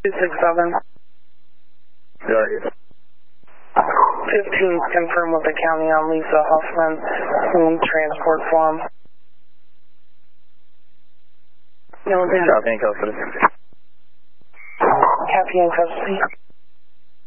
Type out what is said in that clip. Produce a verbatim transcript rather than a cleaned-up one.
two six seven. Sorry. fifteen, confirm with the county on Lisa Huffman in transport form. No, Copy and custody. Copy and custody.